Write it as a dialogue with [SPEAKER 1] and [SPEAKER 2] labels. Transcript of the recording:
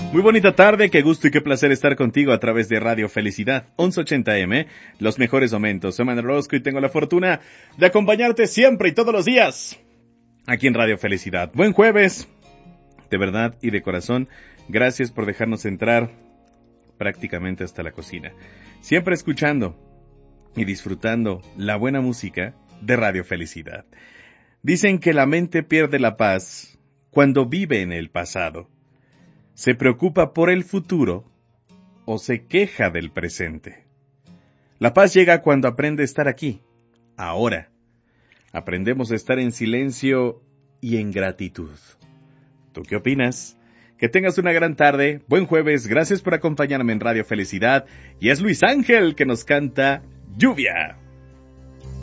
[SPEAKER 1] Muy bonita tarde, qué gusto y qué placer estar contigo a través de Radio Felicidad 1180M, los mejores momentos. Soy Manuel Orozco y tengo la fortuna de acompañarte siempre y todos los días aquí en Radio Felicidad. Buen jueves, de verdad y de corazón, gracias por dejarnos entrar prácticamente hasta la cocina. Siempre escuchando y disfrutando la buena música de Radio Felicidad. Dicen que la mente pierde la paz cuando vive en el pasado. Se preocupa por el futuro o se queja del presente. La paz llega cuando aprende a estar aquí, ahora. Aprendemos a estar en silencio y en gratitud. ¿Tú qué opinas? Que tengas una gran tarde, buen jueves, gracias por acompañarme en Radio Felicidad y es Luis Ángel que nos canta Lluvia.